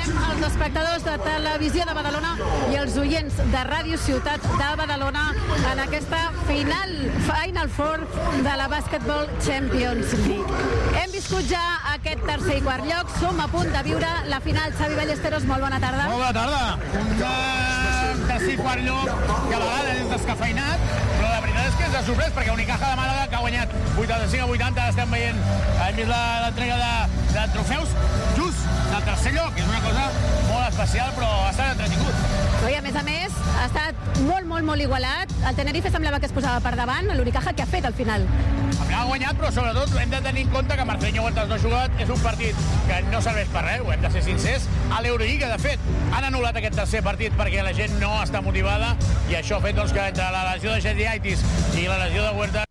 saludem els espectadors de Televisió de Badalona i els oients de Ràdio Ciutat de Badalona en aquesta Final Four de la Basketball Champions League. Hem viscut ja aquest tercer i quart lloc, som a punt de viure la final. Xavi Ballesteros, molt bona tarda. Molt bona tarda. Un tercer i quart lloc que a vegades és descafeinat, però la veritat és que ens ha sorprès, perquè Unicaja de Màlaga, que ha guanyat 85-80, estem veient, hem vist l'entrega de trofeus, just al tercer lloc, és una cosa molt especial, però ha estat entretingut. I a més, ha estat molt igualat. El Tenerife semblava que es posava per davant, l'Unicaja que ha fet al final. Ha guanyat, però sobretot hem de tenir en compte que Marcelinho Huertas no ha jugat, és un partit que no serveix per res, ho hem de ser sincers. A l'Eurolliga, de fet, han anul·lat aquest tercer partit perquè la gent no està motivada i això ha fet doncs, que entre la lesió de Gediaitis i la lesió de Huertas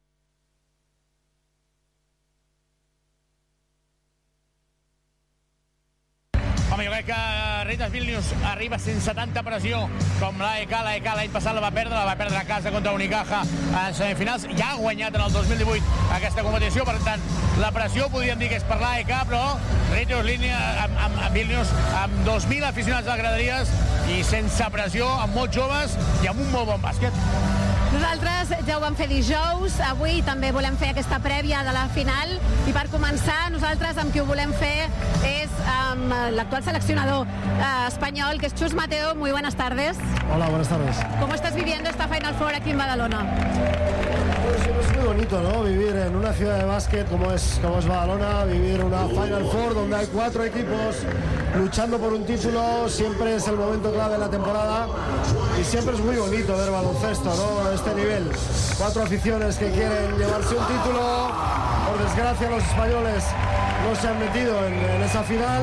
jo crec que Ritas Vilnius arriba sense tanta pressió com l'AEK l'any passat la va perdre a casa contra Unicaja en semifinals, ja ha guanyat en el 2018 aquesta competició, per tant la pressió podríem dir que és per l'AEK, però Ritas Vilnius amb 2.000 aficionats a les graderies i sense pressió, amb molts joves i amb un molt bon bàsquet. Nosaltres ja ho vam fer dijous, avui també volem fer aquesta prèvia de la final i per començar nosaltres amb qui ho volem fer és amb l'actual seleccionador español, que es Chus Mateo. Muy buenas tardes. Hola, buenas tardes. ¿Cómo estás viviendo esta Final Four aquí en Badalona? Pues es muy bonito, ¿no? Vivir en una ciudad de básquet como es Badalona, vivir una Final Four donde hay 4 equipos luchando por un título, siempre es el momento clave de la temporada y siempre es muy bonito ver baloncesto, ¿no? A este nivel. 4 aficiones que quieren llevarse un título, por desgracia los españoles no se han metido en esa final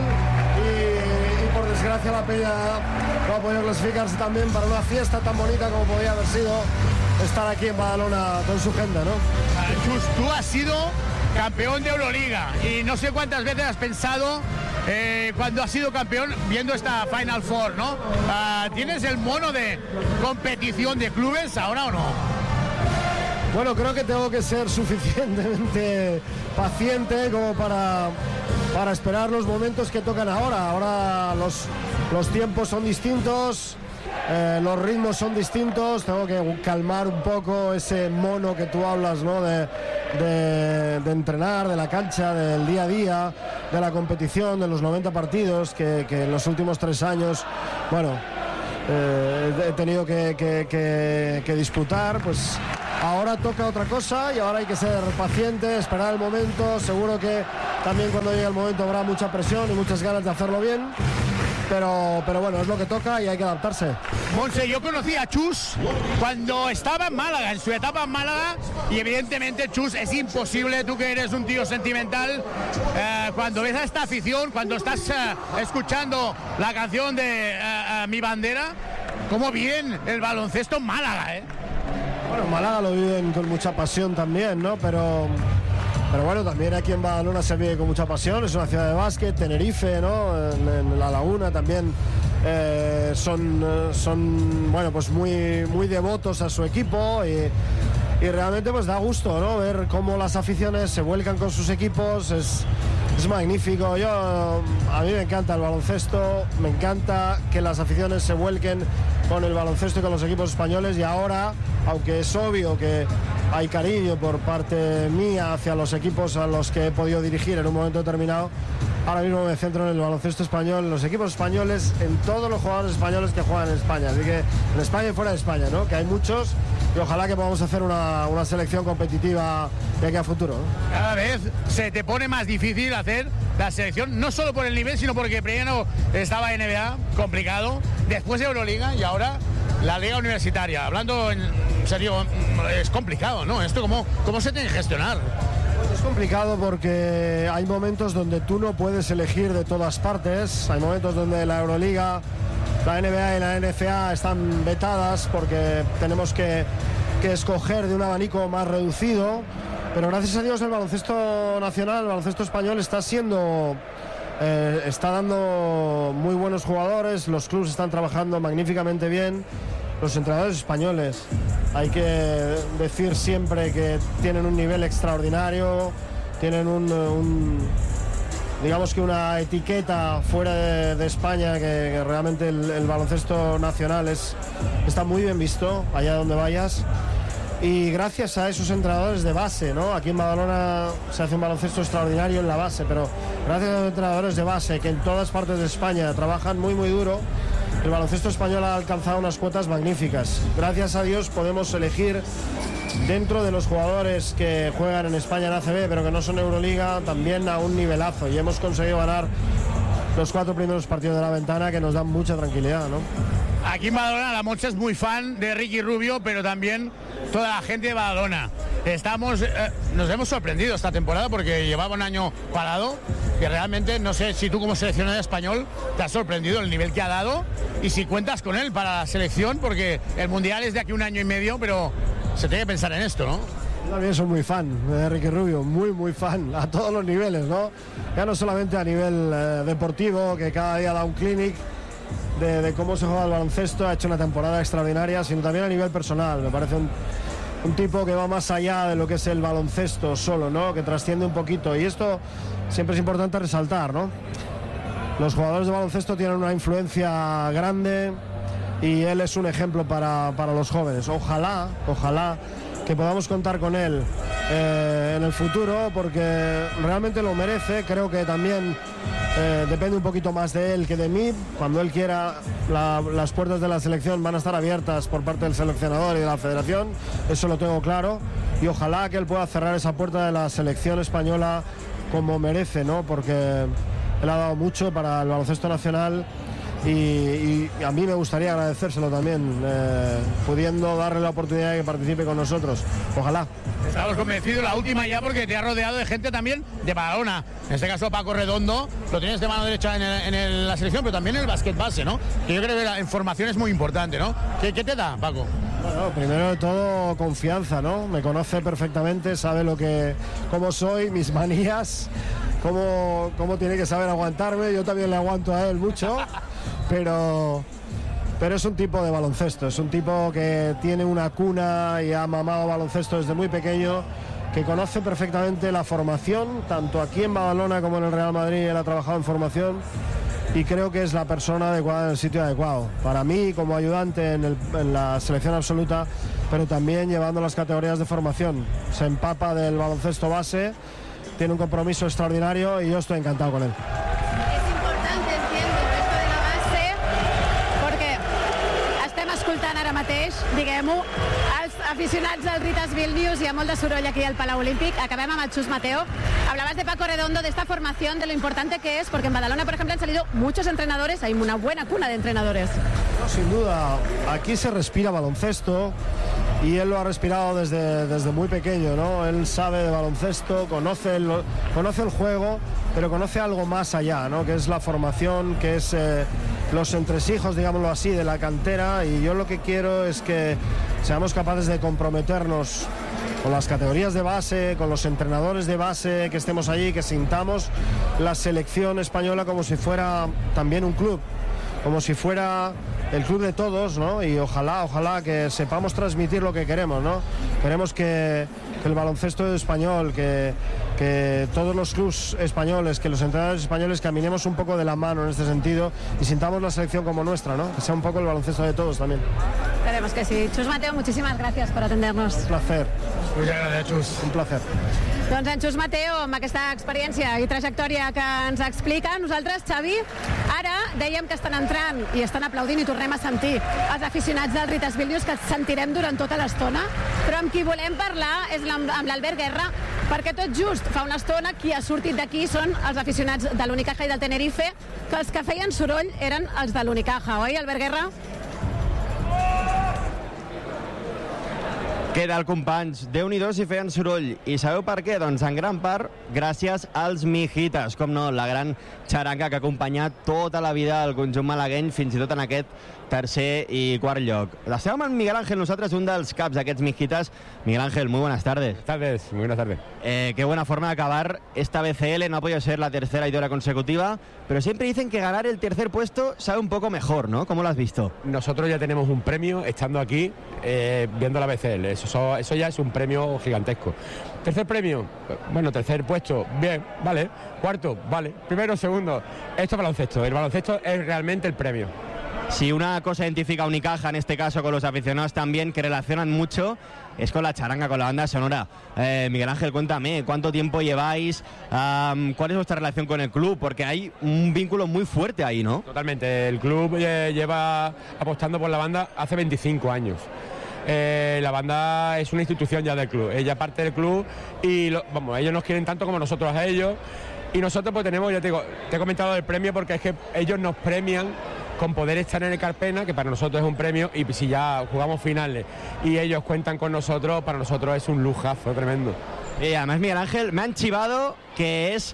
y por desgracia la Peña no ha podido clasificarse también para una fiesta tan bonita como podía haber sido estar aquí en Badalona con su gente, ¿no? Chus, tú has sido campeón de Euroliga y no sé cuántas veces has pensado cuando has sido campeón viendo esta Final Four, ¿no? ¿Tienes el mono de competición de clubes ahora o no? Bueno, creo que tengo que ser suficientemente paciente como para esperar los momentos que tocan ahora. Ahora los tiempos son distintos, los ritmos son distintos, tengo que calmar un poco ese mono que tú hablas, ¿no? De entrenar, de la cancha, del día a día, de la competición, de los 90 partidos que en los últimos 3 años, bueno, he tenido que disputar. Pues ahora toca otra cosa y ahora hay que ser paciente, esperar el momento. Seguro que también cuando llegue el momento habrá mucha presión y muchas ganas de hacerlo bien. Pero bueno, es lo que toca y hay que adaptarse. Monse, yo conocí a Chus cuando estaba en Málaga, en su etapa en Málaga, y evidentemente, Chus, es imposible, tú que eres un tío sentimental, cuando ves a esta afición, cuando estás escuchando la canción de Mi Bandera, cómo viven el baloncesto en Málaga, ¿eh? Bueno, en Málaga lo viven con mucha pasión también, ¿no? Pero bueno, también aquí en Badalona se vive con mucha pasión, es una ciudad de básquet. Tenerife, ¿no? En La Laguna también son bueno, pues muy devotos a su equipo y realmente pues da gusto, ¿no? Ver cómo las aficiones se vuelcan con sus equipos, es magnífico. A mí me encanta el baloncesto, me encanta que las aficiones se vuelquen con el baloncesto y con los equipos españoles, y ahora, aunque es obvio que hay cariño por parte mía hacia los equipos a los que he podido dirigir en un momento determinado, ahora mismo me centro en el baloncesto español, en los equipos españoles, en todos los jugadores españoles que juegan en España, así que en España y fuera de España, ¿no? Que hay muchos y ojalá que podamos hacer una selección competitiva de aquí a futuro, ¿no? Cada vez se te pone más difícil hacer la selección, no solo por el nivel, sino porque primero estaba en NBA, complicado, después Euroliga y ahora la liga universitaria. Hablando en serio, es complicado, ¿no? Esto ¿cómo se tiene que gestionar? Es complicado porque hay momentos donde tú no puedes elegir de todas partes, hay momentos donde la Euroliga, la NBA y la NCAA están vetadas porque tenemos que escoger de un abanico más reducido, pero gracias a Dios el baloncesto nacional, el baloncesto español está dando muy buenos jugadores, los clubes están trabajando magníficamente bien, los entrenadores españoles, hay que decir siempre que tienen un nivel extraordinario, tienen digamos que una etiqueta fuera de España, que realmente el baloncesto nacional está muy bien visto allá donde vayas. Y gracias a esos entrenadores de base, ¿no? Aquí en Badalona se hace un baloncesto extraordinario en la base, pero gracias a los entrenadores de base que en todas partes de España trabajan muy muy duro, el baloncesto español ha alcanzado unas cuotas magníficas. Gracias a Dios podemos elegir dentro de los jugadores que juegan en España en ACB, pero que no son Euroliga, también a un nivelazo, y hemos conseguido ganar los 4 primeros partidos de la ventana, que nos dan mucha tranquilidad, ¿no? Aquí en Badalona la Mocha es muy fan de Ricky Rubio, pero también toda la gente de Badalona. Nos hemos sorprendido esta temporada porque llevaba un año parado, que realmente no sé si tú como seleccionador español te has sorprendido el nivel que ha dado y si cuentas con él para la selección, porque el Mundial es de aquí 1 año y medio, pero se tiene que pensar en esto, ¿no? Yo también soy muy fan de Ricky Rubio, muy fan, a todos los niveles, ¿no? Ya no solamente a nivel deportivo, que cada día da un clinic de cómo se juega el baloncesto, ha hecho una temporada extraordinaria, sino también a nivel personal. Me parece un tipo que va más allá de lo que es el baloncesto solo, ¿no? Que trasciende un poquito, y esto siempre es importante resaltar, ¿no? Los jugadores de baloncesto tienen una influencia grande y él es un ejemplo para los jóvenes. Ojalá que podamos contar con él en el futuro, porque realmente lo merece. Creo que también depende un poquito más de él que de mí. Cuando él quiera, las puertas de la selección van a estar abiertas por parte del seleccionador y de la federación, eso lo tengo claro, y ojalá que él pueda cerrar esa puerta de la selección española como merece, ¿no? Porque él ha dado mucho para el baloncesto nacional. Y a mí me gustaría agradecérselo también, pudiendo darle la oportunidad de que participe con nosotros. Ojalá. Estamos convencidos, la última ya, porque te ha rodeado de gente también de Badalona. En este caso Paco Redondo, lo tienes de mano derecha en la selección, pero también en el básquet base, ¿no? Que yo creo que la información es muy importante, ¿no? ¿Qué te da, Paco? Bueno, primero de todo, confianza, ¿no? Me conoce perfectamente, sabe cómo soy, mis manías, cómo tiene que saber aguantarme. Yo también le aguanto a él mucho. Pero es un tipo de baloncesto, es un tipo que tiene una cuna y ha mamado baloncesto desde muy pequeño, que conoce perfectamente la formación, tanto aquí en Badalona como en el Real Madrid. Él ha trabajado en formación y creo que es la persona adecuada en el sitio adecuado. Para mí, como ayudante en la selección absoluta, pero también llevando las categorías de formación. Se empapa del baloncesto base, tiene un compromiso extraordinario y yo estoy encantado con él. Diguem-ho, els aficionats del Ritas Vilnius, hi ha molt de soroll aquí al Palau Olímpic. Acabem amb el Chus Mateo. Hablabas de Paco Redondo, de esta formación, de lo importante que es, porque en Badalona, por ejemplo, han salido muchos entrenadores, hay una buena cuna de entrenadores. No, sin duda, aquí se respira baloncesto y él lo ha respirado desde muy pequeño, ¿no? Él sabe de baloncesto, conoce el juego, pero conoce algo más allá, ¿no? Que es la formación, que es los entresijos, digámoslo así, de la cantera. Y yo lo que quiero es que seamos capaces de comprometernos con las categorías de base, con los entrenadores de base, que estemos allí, que sintamos la selección española como si fuera también un club, como si fuera el club de todos, ¿no? Y ojalá que sepamos transmitir lo que queremos, ¿no? Queremos que el baloncesto español, que todos los clubes españoles, que los entrenadores españoles caminemos un poco de la mano en este sentido y sintamos la selección como nuestra, ¿no? Que sea un poco el baloncesto de todos también. Esperemos que sí. Chus Mateo, muchísimas gracias por atendernos. Un placer. Muchas gracias, Chus. Un placer. Doncs en Chus Mateo, amb aquesta experiència i trajectòria que ens explica, nosaltres, Xavi, ara dèiem que estan entrant i estan aplaudint i tornem a sentir els aficionats del Ritas Vilnius, que sentirem durant tota l'estona, però amb qui volem parlar és amb l'Albert Guerra, perquè tot just fa una estona qui ha sortit d'aquí són els aficionats de l'Unicaja i del Tenerife, que els que feien soroll eren els de l'Unicaja, oi, Albert Guerra? Què tal, companys? Déu-n'hi-do si feien soroll. I sabeu per què? Doncs en gran part gràcies als Mijitas, com no, la gran xaranga que ha acompanyat tota la vida el conjunt malagueny, fins i tot en aquest tercer y quart lloc. Estamos amb Miguel Ángel, nosotros, un dels caps d'aquests Mijitas. Miguel Ángel, muy buenas tardes. Buenas tardes, muy buenas tardes. Qué buena forma de acabar esta BCL, no ha podido ser la tercera idea consecutiva, pero siempre dicen que ganar el tercer puesto sabe un poco mejor, ¿no? ¿Cómo lo has visto? Nosotros ya tenemos un premio estando aquí viendo la BCL, eso Eso ya es un premio gigantesco. Tercer premio, bueno, tercer puesto, bien, vale. Cuarto, vale. Primero, segundo. Esto es baloncesto. El baloncesto es realmente el premio. Si una cosa identifica a Unicaja, en este caso con los aficionados también, que relacionan mucho, es con la charanga, con la banda sonora. Miguel Ángel, cuéntame, ¿cuánto tiempo lleváis? ¿Cuál es vuestra relación con el club? Porque hay un vínculo muy fuerte ahí, ¿no? Totalmente. El club lleva apostando por la banda hace 25 años. La banda es una institución ya del club. Ella parte del club y ellos nos quieren tanto como nosotros a ellos. Y nosotros pues tenemos, ya te digo, te he comentado el premio porque es que ellos nos premian con poder estar en el Carpena, que para nosotros es un premio, y si ya jugamos finales y ellos cuentan con nosotros, para nosotros es un lujazo tremendo. Y además, Miguel Ángel, me han chivado que es...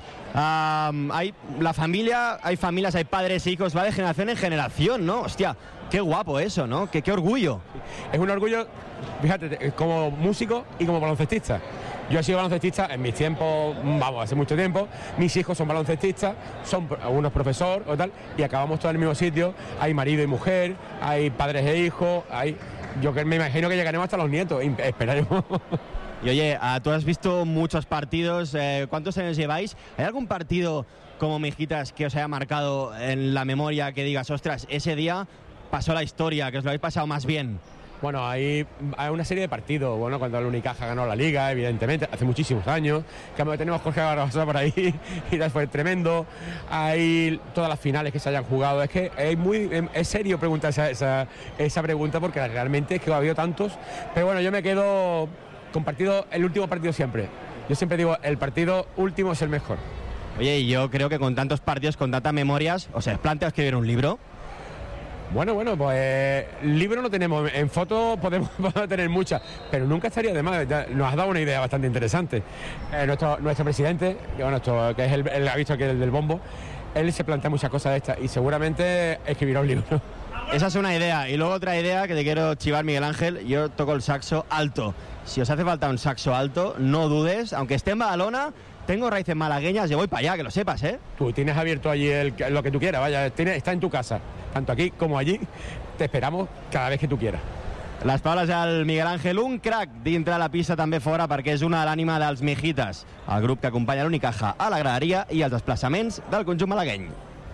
hay familias, hay padres e hijos, va de generación en generación, ¿no? Hostia, qué guapo eso, ¿no? Qué orgullo. Es un orgullo, fíjate, como músico y como baloncestista. Yo he sido baloncestista en mis tiempos, hace mucho tiempo. Mis hijos son baloncestistas, son unos profesor o tal, y acabamos todos en el mismo sitio. Hay marido y mujer, hay padres e hijos, yo me imagino que llegaremos hasta los nietos, esperaremos. Y oye, tú has visto muchos partidos, ¿cuántos años lleváis? ¿Hay algún partido como Mijitas que os haya marcado en la memoria, que digas, ostras, ese día pasó la historia, que os lo habéis pasado más bien? Bueno, hay una serie de partidos. Bueno, cuando el Unicaja ganó la Liga, evidentemente, hace muchísimos años. Que tenemos Jorge Barbosa por ahí, y fue tremendo. Hay todas las finales que se hayan jugado. Es que es serio preguntar esa pregunta, porque realmente es que ha habido tantos. Pero bueno, yo me quedo con el último partido siempre. Yo siempre digo, el partido último es el mejor. Oye, yo creo que con tantos partidos, con tantas memorias, ¿os plantea escribir un libro? Bueno, pues libro no tenemos, en fotos podemos tener muchas, pero nunca estaría de más. Nos has dado una idea bastante interesante. Nuestro presidente, que es el ha visto que es el del bombo, él se plantea muchas cosas de estas y seguramente escribirá un libro. Esa es una idea. Y luego otra idea que te quiero chivar, Miguel Ángel, yo toco el saxo alto. Si os hace falta un saxo alto, no dudes, aunque esté en Badalona, tengo raíces malagueñas, yo voy para allá, que lo sepas, ¿eh? Tú tienes abierto allí lo que tú quieras, vaya, está en tu casa, tanto aquí como allí, te esperamos cada vez que tú quieras. Les paraules al Miguel Ángel, un crac dintre la pista també fora, perquè és una de l'ànima dels Mijitas, el grup que acompanya l'Unicaja a la graderia i els desplaçaments del conjunt malagueny.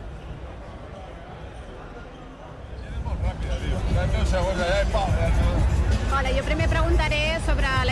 Hola, jo primer preguntaré sobre la...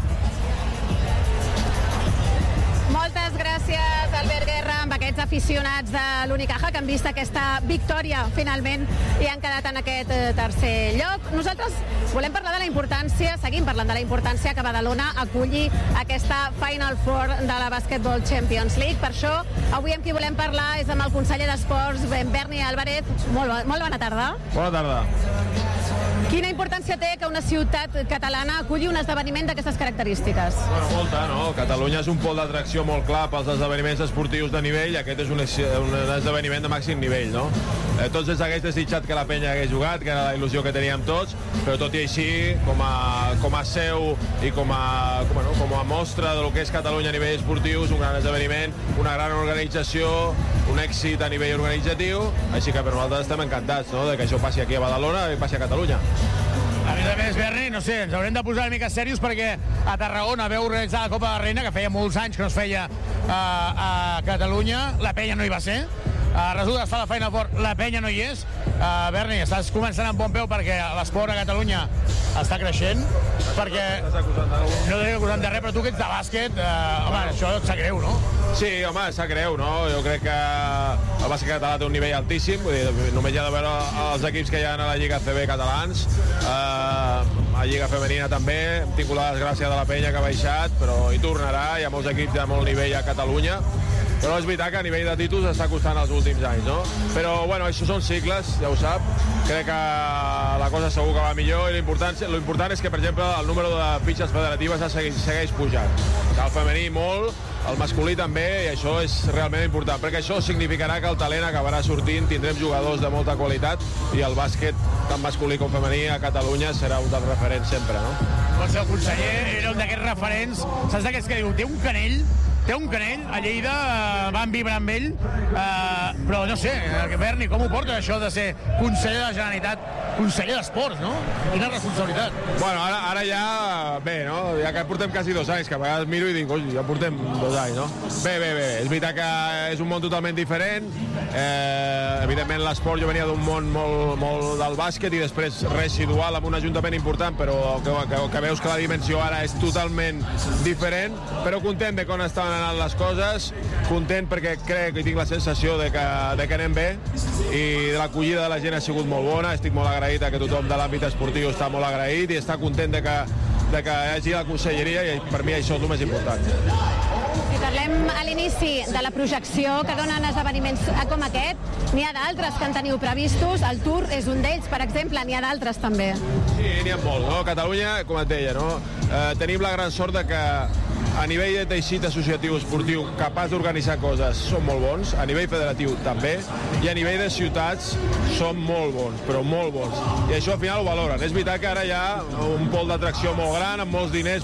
Moltes gràcies, Albert Guerra, amb aquests aficionats de l'Unicaja que han vist aquesta victòria, finalment, i han quedat en aquest tercer lloc. Nosaltres volem parlar de la importància, seguim parlant de la importància que Badalona aculli aquesta Final Four de la Basketball Champions League. Per això, avui amb qui volem parlar és amb el conseller d'Esports, Berni Álvarez. Molt bona tarda. Bona tarda. Quina importància té que una ciutat catalana aculli un esdeveniment d'aquestes característiques? Bueno, molta, no? Catalunya és un pol d'atracció molt clar pels esdeveniments esportius de nivell, aquest és un esdeveniment de màxim nivell, no? Tots ens hagués desitjat que la penya hagués jugat, que era la il·lusió que teníem tots, però tot i així, com a seu i com a mostra del que és Catalunya a nivell esportiu, és un gran esdeveniment, una gran organització, un èxit a nivell organitzatiu, així que per nosaltres estem encantats, no?, de que això passi aquí a Badalona i passi a Catalunya. A més, Berni, no sé, ens haurem de posar una mica serios perquè a Tarragona veu realitzar la Copa de la Reina, que feia molts anys que no es feia a Catalunya, la penya no hi va ser. Resulta que es fa la Final Four, la penya no hi és. Berni, estàs començant amb bon peu perquè l'esport a Catalunya està creixent, perquè no t'estic acusant de res, però tu que ets de bàsquet, home, això et sap greu, no? Sí, home, sap greu, no? Jo crec que el bàsquet català té un nivell altíssim, vull dir, només hi ha de veure els equips que hi ha a la Lliga CB catalans, a Lliga Femenina també, hem tingut la desgràcia de la penya que ha baixat, però hi tornarà, hi ha molts equips de molt nivell a Catalunya, però és veritat que a nivell de títols està costant els últims anys, no? Però, bueno, això són cicles, ja ho sap, crec que la cosa segur que va millor i l'important és que, per exemple, el número de fitxes federatives segueix pujant. El femení molt, el masculí també, i això és realment important, perquè això significarà que el talent acabarà sortint, tindrem jugadors de molta qualitat i el bàsquet, tant masculí com femení, a Catalunya serà un dels referents sempre, no? El seu conseller era un d'aquests referents, saps d'aquests que diu, té un canell té un canell, a Lleida van vibrar amb ell, però no sé, Berni, com ho porta això de ser conseller de la Generalitat, conseller d'Esports, no? Quina responsabilitat. Bueno, ara ja, bé, no? Ja que portem quasi 2 anys, que a vegades miro i dic, oi, ja portem 2 anys, no? Bé, és veritat que és un món totalment diferent, evidentment l'esport, jo venia d'un món molt del bàsquet i després residual amb un ajuntament important, però que veus que la dimensió ara és totalment diferent, però content de com estan anant les coses, content perquè crec i tinc la sensació de que anem bé i l'acollida de la gent ha sigut molt bona, estic molt agraït a que tothom de l'àmbit esportiu està molt agraït i està content de que hi hagi la conselleria i per mi això és el més important. Si parlem a l'inici de la projecció que donen esdeveniments com aquest, n'hi ha d'altres que en teniu previstos, el Tour és un d'ells, per exemple, n'hi ha d'altres també. Sí, n'hi ha molts, no? Catalunya, com et deia, no? Tenim la gran sort de que a nivell de teixit associatiu esportiu capaç d'organitzar coses són molt bons, a nivell federatiu també, i a nivell de ciutats són molt bons, però molt bons. I això al final ho valoren. És veritat que ara hi ha un pol d'atracció molt gran, amb molts diners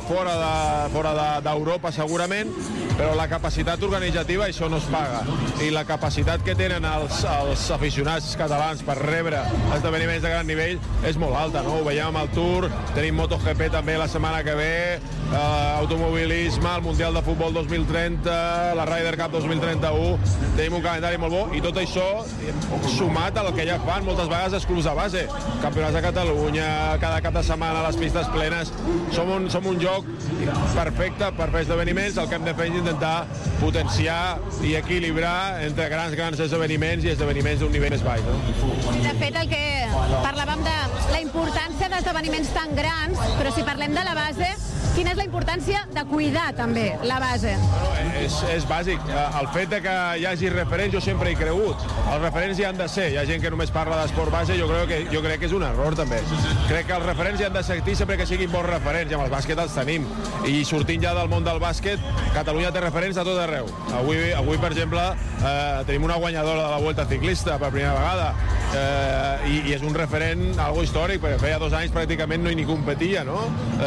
fora d'Europa segurament, però la capacitat organitzativa això no es paga. I la capacitat que tenen els aficionats catalans per rebre esdeveniments de gran nivell és molt alta, no? Ho veiem amb el Tour, tenim MotoGP també la setmana que ve, automobilisme, el Mundial de Futbol 2030, la Ryder Cup 2031, tenim un calendari molt bo i tot això sumat al que ja fan moltes vegades els clubs de base, campionats de Catalunya, cada cap de setmana les pistes plenes, som un lloc perfecte per fer esdeveniments, el que hem de fer és intentar potenciar i equilibrar entre grans esdeveniments i esdeveniments d'un nivell més baix. No? De fet, el que parlàvem de la importància d'esdeveniments tan grans, però si parlem de la base, quina és la importància de cuidar també la base? És bàsic. El fet de que hi hagi referents, jo sempre he cregut. Els referents hi han de ser. Hi ha gent que només parla d'esport base, jo crec que és un error també. Crec que els referents hi han de sentir sempre que siguin bons referents, i amb el bàsquet els tenim. I sortint ja del món del bàsquet, Catalunya té referents a tot arreu. Avui per exemple, tenim una guanyadora de la Vuelta Ciclista per primera vegada, i és un referent algo històric, perquè feia 2 anys pràcticament no hi competia, no?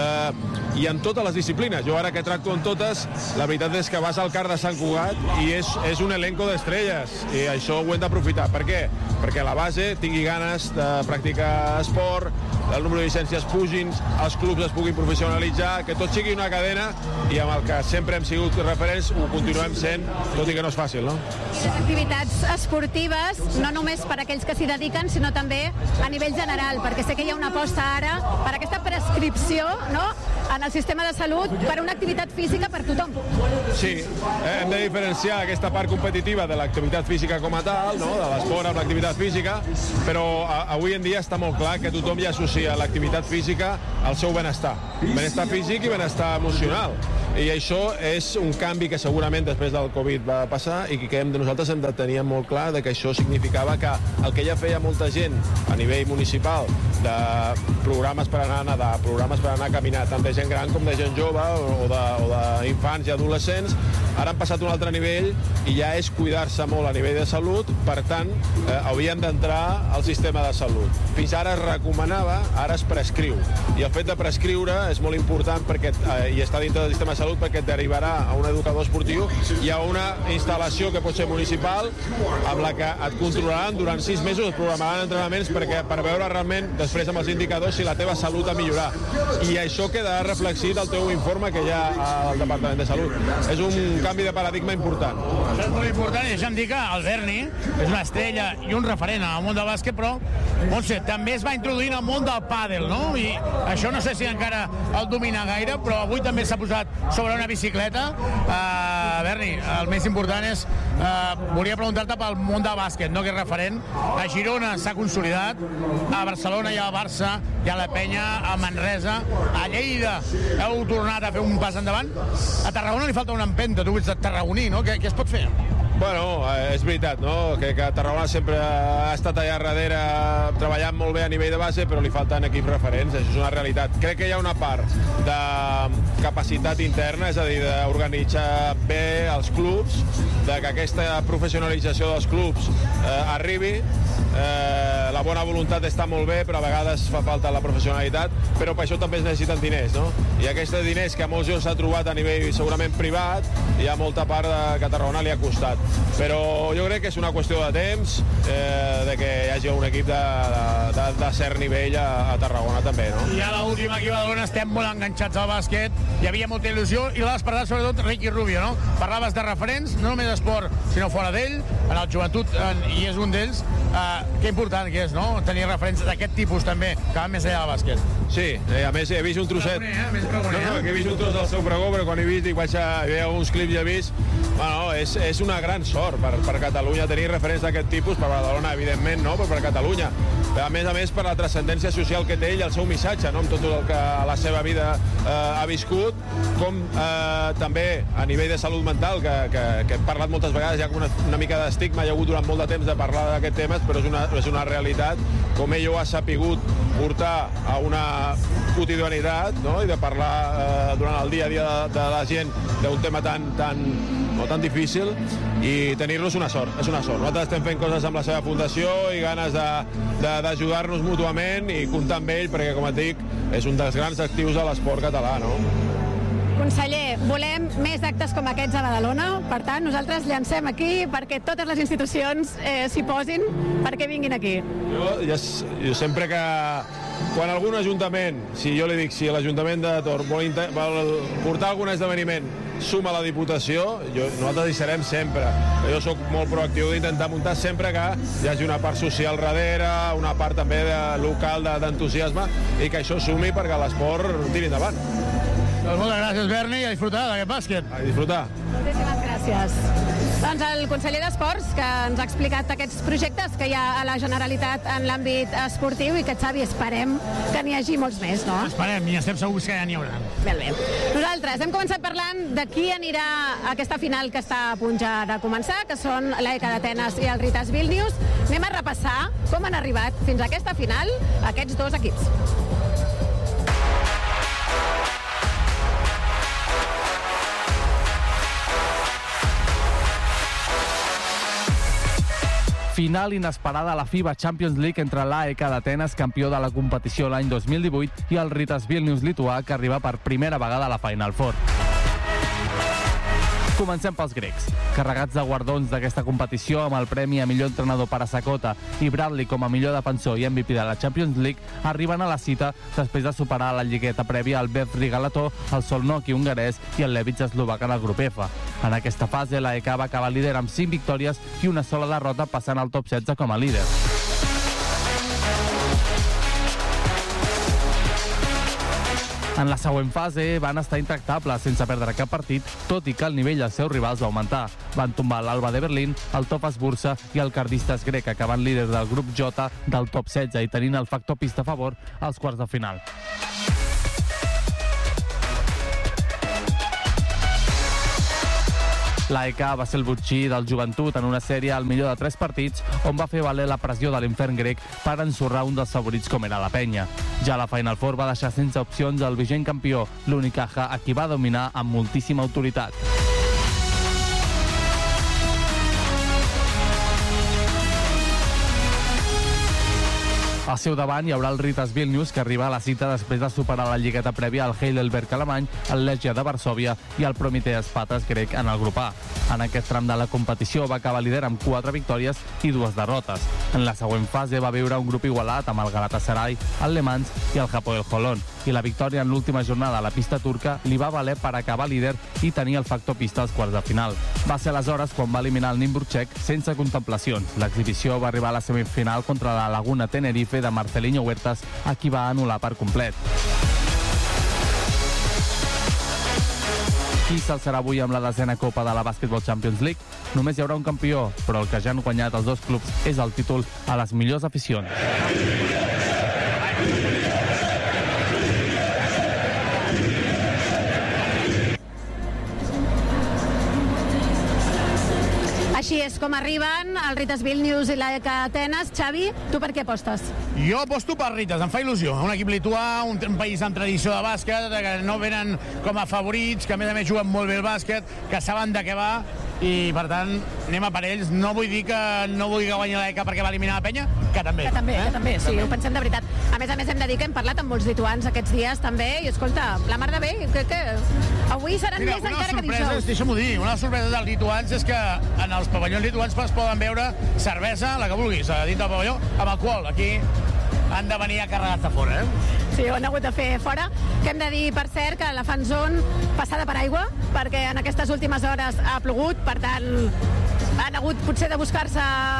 I en totes les disciplines. Jo ara que tracto en totes, la veritat és que vas al CAR de Sant Cugat i és un elenco d'estrelles, i això ho hem d'aprofitar. Per què? Perquè la base tingui ganes de practicar esport, el número de llicències pugin, els clubs es puguin professionalitzar, que tot sigui una cadena, i amb el que sempre hem sigut referents ho continuem sent, tot i que no és fàcil, no? Les activitats esportives, no només per a aquells que s'hi dediquen, sinó també a nivell general, perquè sé que hi ha una aposta ara per aquesta prescripció, no?, en el sistema de salut per una activitat física per tothom. Sí, hem de diferenciar aquesta part competitiva de l'activitat física com a tal, no?, de l'esport amb l'activitat física, però avui en dia està molt clar que tothom ja associa l'activitat física al seu benestar. Benestar físic i benestar emocional. I això és un canvi que segurament després del Covid va passar i que nosaltres hem de tenir molt clar de que això significava que el que ja feia molta gent a nivell municipal de programes per anar a nedar, programes per anar a caminar, tant de gent gran com de gent jove o d'infants i adolescents, ara han passat a un altre nivell i ja és cuidar-se molt a nivell de salut, per tant, haurien d'entrar al sistema de salut. Fins ara es recomanava, ara es prescriu. I el fet de prescriure és molt important perquè, i està dintre del sistema de salut perquè et derivarà a un educador esportiu i a una instal·lació que pot ser municipal amb la que et controlaran durant 6 mesos, et programaran entrenaments per veure realment, després amb els indicadors, si la teva salut ha millorat. I això queda reflexit al teu informe que hi ha al Departament de Salut. És un canvi de paradigma important. Això és molt important, i deixa'm dir que el Berni és una estrella i un referent al món del bàsquet, però Montse, també es va introduir en el món del pàdel, no? I això no sé si encara el domina gaire, però avui també s'ha posat sobre una bicicleta. Berni, el més important és, volia preguntar-te pel món del bàsquet, no?, que és referent. A Girona s'ha consolidat, a Barcelona hi ha el Barça, hi ha la Penya, a Manresa, a Lleida heu tornat a fer un pas endavant. A Tarragona li falta una empenta, tu ets de tarragoní, no? Què es pot fer? Bueno, és veritat, no? Que Tarragona sempre ha estat allà darrere treballant molt bé a nivell de base, però li falten equips referents, això és una realitat. Crec que hi ha una part de capacitat interna, és a dir, d'organitzar bé els clubs, de que aquesta professionalització dels clubs arribi. La bona voluntat està molt bé, però a vegades fa falta la professionalitat, però per això també es necessiten diners, no? I aquests diners que molts jocs s'ha trobat a nivell segurament privat, hi ha molta part que a Tarragona li ha costat. Però jo crec que és una qüestió de temps, de que hi hagi un equip de cert nivell a Tarragona també, no? I a l'última aquí a Badalona estem molt enganxats al bàsquet, hi havia molta il·lusió i l'has parlat sobretot Ricky Rubio, no? Parlaves de referents, no només d'esport, sinó fora d'ell, en el joventut, i és un d'ells. Que important que és, no?, tenir referents d'aquest tipus també, que van més enllà del bàsquet. Sí, a més he vist un trosset. He vist un tros del seu pregó, però quan he vist, hi veia uns clips i he vist... Bueno, és una gran sort per Catalunya tenir referents d'aquest tipus, per Badalona, evidentment, no?, però per Catalunya. A més, per la transcendència social que té ell, el seu missatge, no?, amb tot el que a la seva vida ha viscut, com també a nivell de salut mental, que hem parlat moltes vegades, hi ha una mica d'estigma, hi ha hagut durant molt de temps de parlar d'aquests temes, però és una realitat, com ell ho ha sapigut portar a una quotidianitat, no?, i de parlar durant el dia a dia de la gent d'un tema tan difícil, i tenir-lo és una sort. Nosaltres estem fent coses amb la seva fundació i ganes d'ajudar-nos mútuament i comptar amb ell, perquè, com et dic, és un dels grans actius de l'esport català, no? Conseller, volem més actes com aquests a Badalona, per tant, nosaltres llancem aquí perquè totes les institucions s'hi posin perquè vinguin aquí. Jo sempre que... Quan algun ajuntament, si l'Ajuntament de Tor vol portar algun esdeveniment suma a la Diputació, nosaltres hi serem sempre. Jo sóc molt proactiu d'intentar muntar sempre que hi hagi una part social darrere, una part també local d'entusiasme, i que això sumi perquè l'esport tiri endavant. Doncs moltes gràcies, Berni, i a disfrutar d'aquest bàsquet. A disfrutar. Moltíssimes gràcies. Doncs el conseller d'Esports, que ens ha explicat aquests projectes que hi ha a la Generalitat en l'àmbit esportiu i que, Xavi, esperem que n'hi hagi molts més, no? Esperem, i estem segurs que ja n'hi haurà. Bé. Nosaltres hem començat parlant de qui anirà a aquesta final que està a punt ja de començar, que són l'ECA d'Atenes i el Ritas Vilnius. Anem a repassar com han arribat fins a aquesta final aquests dos equips. Final inesperada a la FIBA Champions League entre l'AEK d'Atenes, campió de la competició l'any 2018, i el Ritas Vilnius lituà, que arriba per primera vegada a la Final Four. Comencem pels grecs. Carregats de guardons d'aquesta competició, amb el premi a millor entrenador per a Sakota i Bradley com a millor defensor i MVP de la Champions League, arriben a la cita després de superar la lligueta prèvia el Bevri Galató, el Solnoki hongarès i el Levits eslovac en el grup F. En aquesta fase, l'AEK va acabar líder amb 5 victòries i una sola derrota, passant al top 16 com a líder. En la següent fase van estar intractables sense perdre cap partit, tot i que el nivell dels seus rivals va augmentar. Van tombar l'Alba de Berlín, el Tofas Bursa i el Cardistas grec, acabant líder del grup J del top 16 i tenint el factor pista a favor als quarts de final. L'AEK va ser el botxí del Joventut en una sèrie al millor de 3 partits, on va fer valer la pressió de l'infern grec per ensorrar un dels favorits com era la Penya. Ja la Final Four va deixar sense opcions el vigent campió, l'Unicaja, a qui va dominar amb moltíssima autoritat. Al seu davant hi haurà el Ritas Vilnius, que arriba a la cita després de superar la lligueta prèvia al Heidelberg alemany, el Legia de Varsòvia i el Prometeas Patras grec en el grup A. En aquest tram de la competició va acabar líder amb 4 victòries i 2 derrotes. En la següent fase va viure un grup igualat amb el Galatasaray, el Le Mans i el Hapoel Holon, i la victòria en l'última jornada a la pista turca li va valer per acabar líder i tenir el factor pista als quarts de final. Va ser aleshores quan va eliminar el Nymburk txec sense contemplacions. L'exhibició va arribar a la semifinal contra la Laguna Tenerife de Marcelinho Huertas, a qui va anul·lar per complet. Qui s'alçarà avui amb la 10a Copa de la Basketball Champions League? Només hi haurà un campió, però el que ja han guanyat els dos clubs és el títol a les millors aficions. Així és com arriben el Ritas Vilnius i l'AEK Atenes. Xavi, tu per què apostes? Jo aposto per Ritas, em fa il·lusió. Un equip lituà, un país amb tradició de bàsquet, que no venen com a favorits, que a més juguen molt bé el bàsquet, que saben de què va, i per tant anem a per ells. No vull dir que no vulgui guanyar l'AEK perquè va eliminar la Penya, que també. Que també, sí, ho pensem de veritat. A més, hem de dir que hem parlat amb molts lituans aquests dies també, i escolta, la mar de bé, crec que avui seran més encara que dijous. Deixa'm-ho dir, una de les sorpreses dels lituans és que en els pavellons lituans es poden veure cervesa, la que vulguis, a dit del pavelló, amb alcohol. Aquí han de venir a carregar-se fora, Sí, ho han hagut de fer fora. Que hem de dir, per cert, que la fan zone passada per aigua, perquè en aquestes últimes hores ha plogut, per tant han hagut potser de buscar-se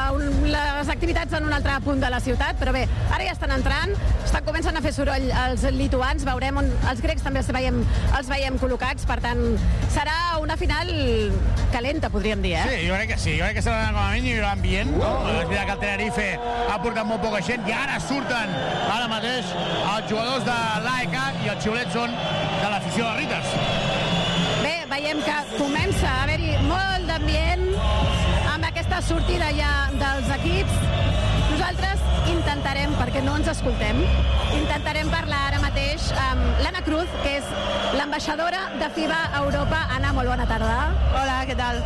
les activitats en un altre punt de la ciutat, però bé, ara ja estan entrant, comencen a fer soroll els lituans, veurem on els grecs també els veiem col·locats, per tant serà una final calenta, podríem dir, Sí, jo crec que sí, jo crec que serà com a mínim hi haurà ambient, no? És veritat que el Tenerife ha portat molt poca gent i ara surten ara mateix els jugadors de l'AEK i els xiulets són de l'afició de Ritas. Bé, veiem que comença a haver-hi molt d'ambient amb aquesta sortida ja dels equips. Nosaltres intentarem, perquè no ens escoltem, intentarem parlar ara mateix amb l'Anna Cruz, que és l'ambaixadora de FIBA a Europa. Anna, molt bona tarda. Hola, què tal?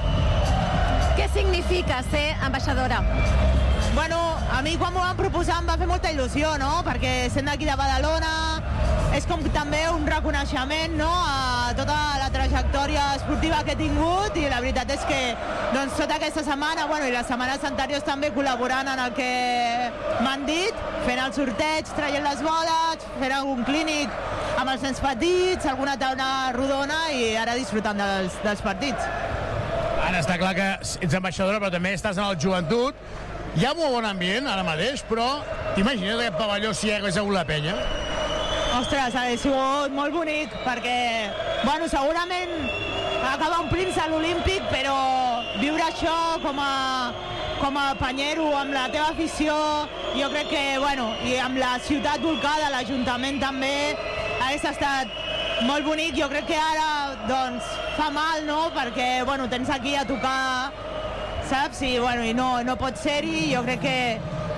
Què significa ser ambaixadora? Bueno, a mi quan m'ho van proposar em va fer molta il·lusió, no? Perquè sent d'aquí de Badalona és com també un reconeixement, no?, a tota la trajectòria esportiva que he tingut, i la veritat és que doncs tota aquesta setmana, bueno, i les setmanes anteriors també col·laborant en el que m'han dit, fent el sorteig, traient les boles, fent algun clínic amb els nens petits, alguna taula rodona, i ara disfrutant dels partits. Ara està clar que ets ambaixadora, però també estàs en el joventut. Hi ha molt bon ambient ara mateix, però t'imagines aquest pavelló si hi hagués hagut la Penya? Ostres, ha sigut molt bonic, perquè, bueno, segurament acaba omplint-se l'Olímpic, però viure això com a penyero, amb la teva afició, jo crec que, bueno, i amb la ciutat volcada, l'Ajuntament també, hagués estat molt bonic. Jo crec que ara, doncs, fa mal, no?, perquè, bueno, tens aquí a tocar, saps? I, bueno, i no pot ser-hi. Jo crec que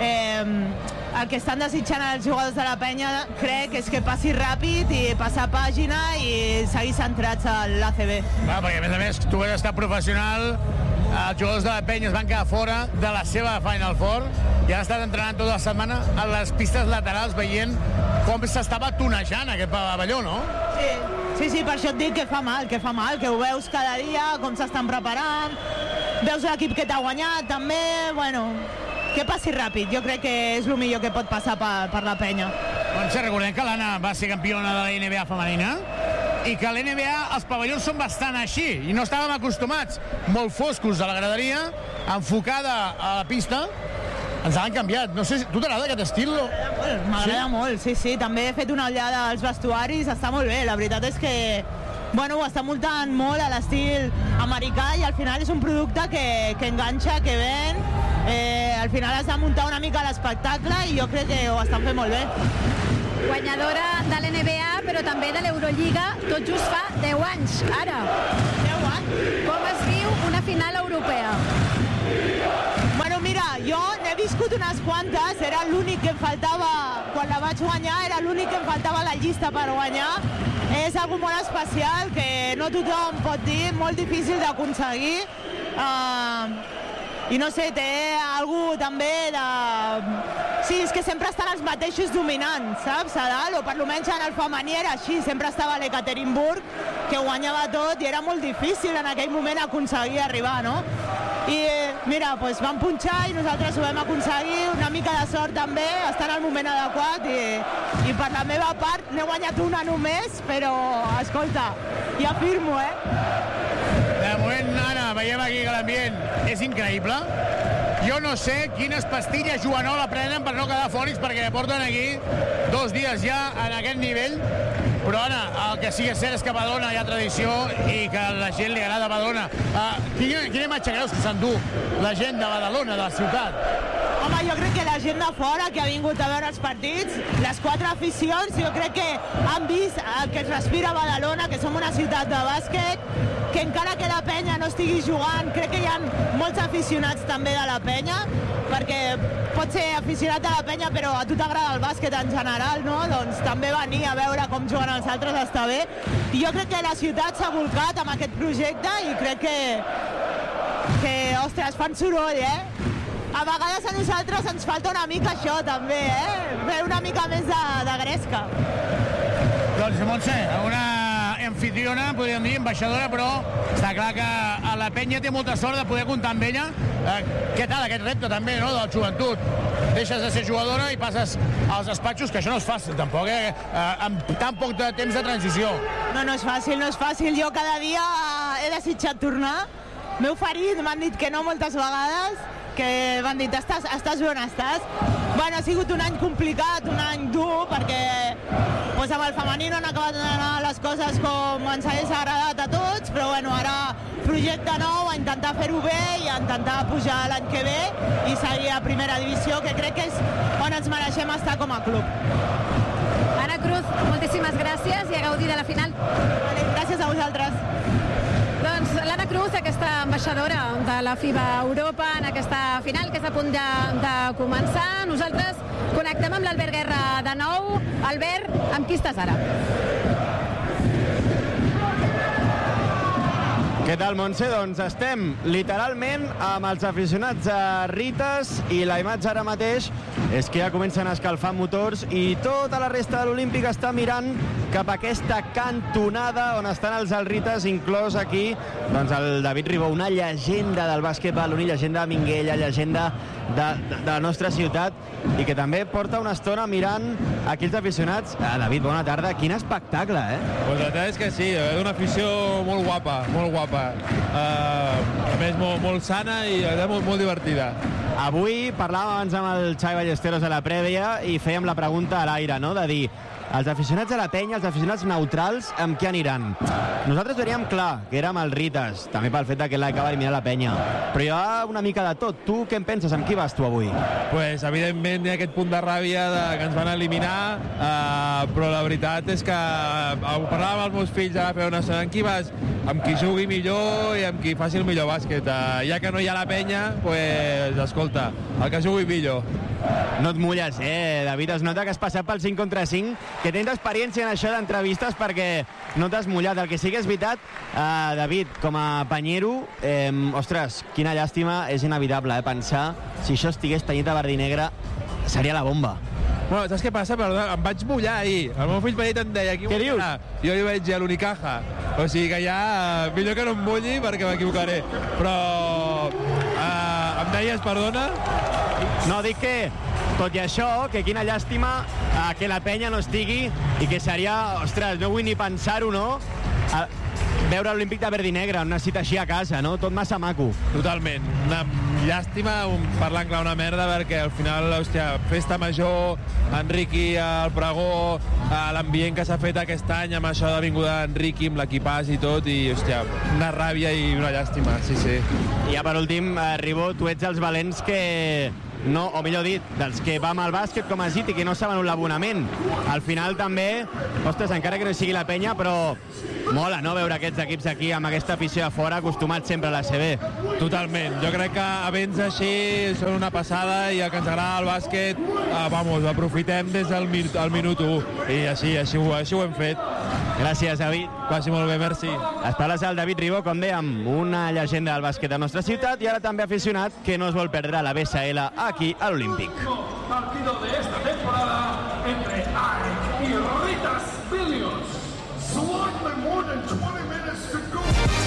el que estan desitjant els jugadors de la Penya, crec, és que passi ràpid i passar pàgina i seguir centrats a l'ACB. Perquè, a més, tu has estat professional, els jugadors de la Penya es van quedar fora de la seva Final Four i han estat entrenant tota la setmana a les pistes laterals, veient com s'estava tonejant aquest pavelló, no? Sí, per això et dic que fa mal, que ho veus cada dia, com s'estan preparant, veus l'equip que t'ha guanyat, també, bueno, que passi ràpid. Jo crec que és el millor que pot passar per la Penya. Doncs recordem que l'Anna va ser campiona de la NBA femenina i que a l'NBA els pavellons són bastant així, i no estàvem acostumats. Molt foscos a la graderia, enfocada a la pista. Ens han canviat. No sé, tu t'agrada aquest estil? M'agrada molt, sí. També he fet una ullada als vestuaris, està molt bé. La veritat és que, bueno, ho està muntant molt a l'estil americà i al final és un producte que enganxa, que ven. Al final has de muntar una mica l'espectacle i jo crec que ho estan fent molt bé. Guanyadora de l'NBA, però també de l'Eurolliga, tot just fa 10 anys, ara. 10 anys? Com es viu una final europea? Bueno, mira, jo n'he viscut unes quantes, era l'únic que em faltava, quan la vaig guanyar, era l'únic que em faltava a la llista per guanyar. És algo molt especial, que no tothom pot dir, molt difícil d'aconseguir. I no sé, té algú també de... Sí, és que sempre estan els mateixos dominants, saps, a dalt, o per almenys en el femení era així, sempre estava l'Ekaterinburg, que guanyava tot, i era molt difícil en aquell moment aconseguir arribar, no? I mira, doncs vam punxar i nosaltres ho vam aconseguir, una mica de sort també, estar en el moment adequat, i per la meva part n'he guanyat una només, però, escolta, ja firmo, De moment, Anna, veiem aquí que l'ambient és increïble. Jo no sé quines pastilles Joanola prenen per no quedar fòrics, perquè porten aquí 2 dies ja en aquest nivell. Però, Anna, el que sí que és cert és que a Badalona hi ha tradició i que a la gent li agrada Badalona. Quina imatge creus que s'endú la gent de Badalona, de la ciutat? Home, jo crec que la gent de fora que ha vingut a veure els partits, les 4 aficions, jo crec que han vist que es respira a Badalona, que som una ciutat de bàsquet, que encara que la penya no estigui jugant, crec que hi ha molts aficionats també de la penya, perquè pot ser aficionat de la penya, però a tu t'agrada el bàsquet en general, no? Doncs també venir a veure com juguen els altres està bé. I jo crec que la ciutat s'ha volcat amb aquest projecte i crec que ostres, fan soroll, A vegades a nosaltres ens falta una mica això, també, Fer una mica més de gresca. Doncs, Montse, una anfitriona, podríem dir, ambaixadora, però està clar que a la penya té molta sort de poder comptar amb ella. Què tal aquest repte, també, no?, de la joventut? Deixes de ser jugadora i passes als despatxos, que això no és fàcil, tampoc, amb tan poc de temps de transició. No és fàcil, no és fàcil. Jo cada dia he desitjat tornar. M'he oferit, m'han dit que no moltes vegades, que m'han dit, estàs on estàs. Bueno, ha sigut un any complicat, un any dur, perquè doncs amb el femení no han acabat d'anar les coses com ens hagués agradat a tots, però bueno, ara projecte nou, a intentar fer-ho bé i a intentar pujar l'any que ve i seguir a primera divisió, que crec que és on ens mereixem estar com a club. Anna Cruz, moltíssimes gràcies i a gaudir de la final. Vale, gràcies a vosaltres. Doncs l'Anna Cruz, aquesta ambaixadora de la FIBA Europa en aquesta final que és a punt de començar. Nosaltres connectem amb l'Albert Guerra de nou. Albert, amb qui estàs ara? Què tal, Montse? Doncs estem literalment amb els aficionats a Rites i la imatge ara mateix és que ja comencen a escalfar motors i tota la resta de l'Olímpic està mirant cap a aquesta cantonada on estan els Rites, inclòs aquí doncs el David Ribó, una llegenda del bàsquet baloní, llegenda de Minguella, llegenda de la nostra ciutat i que també porta una estona mirant aquí els aficionats. David, bona tarda. Quin espectacle, Pues la veritat és que sí, és una afició molt guapa, molt guapa. A més, molt sana i molt divertida. Avui parlàvem abans amb el Xavi Ballesteros a la prèvia i fèiem la pregunta a l'aire, no?, de dir els aficionats de la penya, els aficionats neutrals, amb què aniran? Nosaltres veníem clar que érem els Rites, també pel fet que l'acaba d'eliminar la penya, però hi ha una mica de tot. Tu què en penses? Amb qui vas tu avui? Pues, evidentment, hi ha aquest punt de ràbia que ens van eliminar, però la veritat és que parlàvem amb els meus fills ara fer una estona. Amb qui vas? Amb qui jugui millor i amb qui faci el millor bàsquet. Ja que no hi ha la penya, pues, escolta, el que jugui millor. No et mulles, David, es nota que has passat pel 5 contra 5, que tens experiència en això d'entrevistes perquè no t'has mullat. El que sí que és veritat, David, com a panyero, ostres, quina llàstima, és inevitable, pensar si això estigués tenyit de verdi negre seria la bomba. Bueno, saps què passa? Perdona, em vaig mullar ahir. El meu fill petit em deia... Què dius? Jo li vaig dir a l'Unicaja. O sigui que ja millor que no em mulli perquè m'equivocaré. Però em deies, perdona? No, dic que, tot i això, que quina llàstima que la penya no estigui i que seria, ostres, no vull ni pensar-ho, no?, veure l'Olímpic de verd i negre, una cita així a casa, no? Tot massa maco. Totalment. Una llàstima, parlant clar una merda, perquè al final, hòstia, festa major, Enriqui al pregó, l'ambient que s'ha fet aquest any amb això de vinguda d'Enriqui, amb l'equipàs i tot, i, hòstia, una ràbia i una llàstima, sí. I ja per últim, Ribó, tu ets dels valents que... no, o millor dit, dels que vam al bàsquet com has dit i que no saben l'abonament. Al final també, ostres, encara que no sigui la penya, però mola, no?, veure aquests equips aquí amb aquesta afició de fora, acostumats sempre a la CB. Totalment. Jo crec que events així són una passada i el que ens agrada el bàsquet, aprofitem des del minut 1 i així ho hem fet. Gràcies, David. Passi molt bé, merci. Les paraules del David Ribó, com dèiem, una llegenda del bàsquet de la nostra ciutat i ara també aficionat que no es vol perdre la BSL aquí a l'Olímpic. Partido de esta temporada entre AEK y Ritas Vilnius. Slightly more than 20 minutes to go.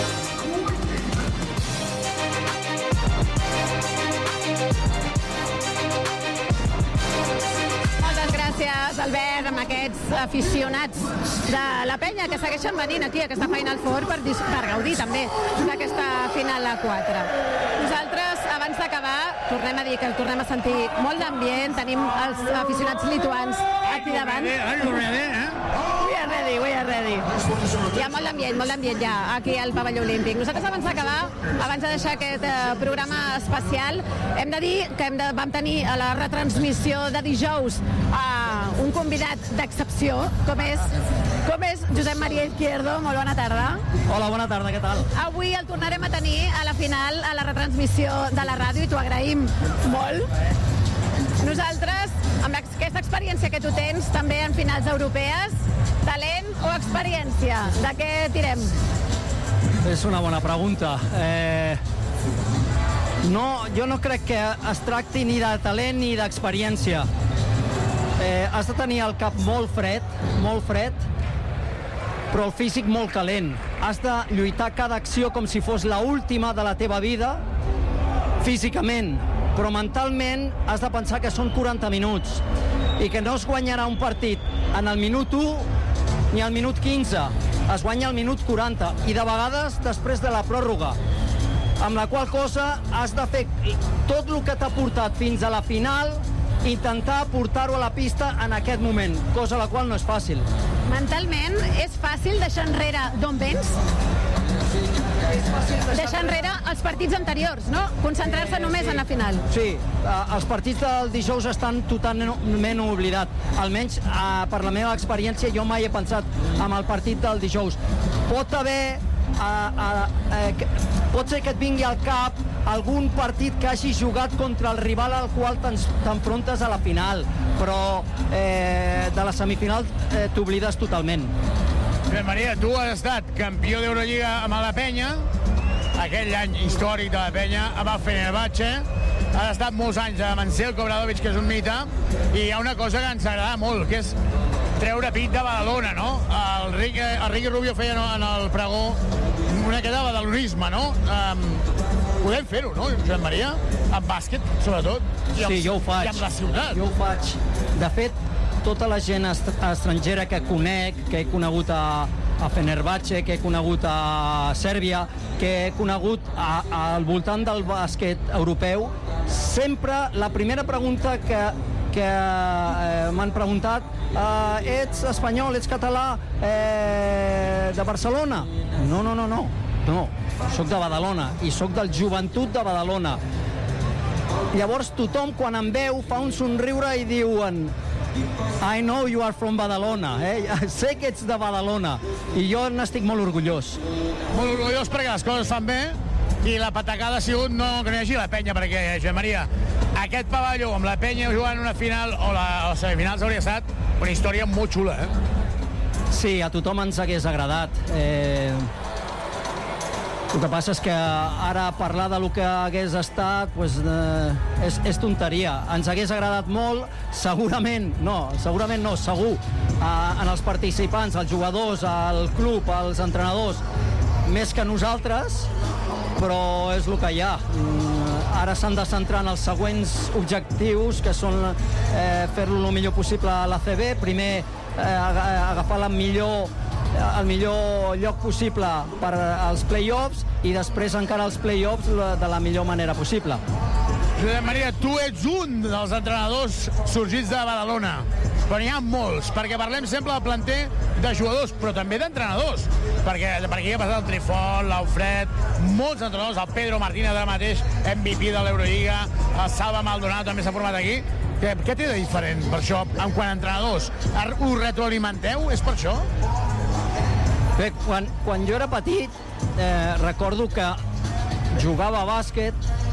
Moltes gràcies, Albert, amb aquests aficionats de la penya que segueixen venint aquí a aquesta Final Four per gaudir també d'aquesta final a 4. Nosaltres, abans d'acabar, tornem a dir que tornem a sentir molt d'ambient, tenim els aficionats lituans aquí davant. We are ready. I Hi ha molt d'ambient ja, aquí al pavelló olímpic. Nosaltres abans d'acabar, abans de deixar aquest programa especial, hem de dir que vam tenir a la retransmissió de dijous un convidat d'excepció, com és Josep Maria Izquierdo. Molt bona tarda. Hola, bona tarda, què tal? Avui el tornarem a tenir a la final, a la retransmissió de la ràdio, i t'ho agraïm molt. Nosaltres, amb aquesta experiència que tu tens, també en finals europees, talent o experiència? De què tirem? És una bona pregunta. Jo no crec que es tracti ni de talent ni d'experiència. Has de tenir el cap molt fred, però el físic molt calent. Has de lluitar cada acció com si fos l'última de la teva vida, físicament, però mentalment has de pensar que són 40 minuts i que no es guanyarà un partit en el minut 1 ni al minut 15, es guanya al minut 40 i de vegades després de la pròrroga, amb la qual cosa has de fer tot el que t'ha portat fins a la final, intentar portar-ho a la pista en aquest moment, cosa la qual no és fàcil. Mentalment és fàcil deixar enrere d'on vens? Deixar enrere els partits anteriors, no? Concentrar-se només en la final. Sí, els partits del dijous estan totalment oblidats. Almenys, per la meva experiència, jo mai he pensat en el partit del dijous. Pot ser que et vingui al cap algun partit que hagi jugat contra el rival al qual t'enfrontes a la final, però de la semifinal t'oblides totalment. Maria, tu has estat campió d'Eurolliga amb la Penya, aquell any històric de la Penya, amb el Fenerbahce, has estat molts anys amb en Selko Obradovic, que és un mite, i hi ha una cosa que ens agrada molt, que és treure pit de Badalona, no? El Ricky Rubio feia en el pregó una miqueta de badalonisme, no? Podem fer-ho, no, Josep Maria? En bàsquet, sobretot. Sí, jo ho faig. I amb la ciutat. Jo ho faig. De fet, tota la gent estrangera que conec, que he conegut a Fenerbahce, que he conegut a Sèrbia, que he conegut al voltant del bàsquet europeu, sempre la primera pregunta que m'han preguntat: ets espanyol, ets català, de Barcelona? No, soc de Badalona i soc del Joventut de Badalona. Llavors tothom, quan em veu, fa un somriure i diuen: I know you are from Badalona, sé que ets de Badalona, i jo n'estic molt orgullós. Molt orgullós perquè les coses fan bé, i la patacada ha sigut no que no hi hagi la Penya, perquè, Josep Maria, aquest pavelló amb la Penya jugant una final o les semifinals hauria estat una història molt xula, Sí, a tothom ens hagués agradat. El que passa és que ara parlar de lo que hagués estat és tonteria. Ens hagués agradat molt, segurament no, segur, en els participants, els jugadors, el club, els entrenadors, més que nosaltres, però és el que hi ha. Ara s'han de centrar en els següents objectius, que són fer-lo el millor possible a l'ACB, primer agafar el millor lloc possible per als play-offs i després encara els play-offs de la millor manera possible. Josep Maria, tu ets un dels entrenadors sorgits de Badalona, però n'hi ha molts, perquè parlem sempre del planter de jugadors, però també d'entrenadors, perquè aquí ha passat el Trifon, l'Alfred, molts entrenadors, el Pedro Martínez ara mateix, MVP de l'Eurolliga, el Salva Maldonado també s'ha format aquí. Què té de diferent per això, en quant a entrenadors? Ho retroalimenteu? És per això? Bé, quan jo era petit, recordo que jugava a bàsquet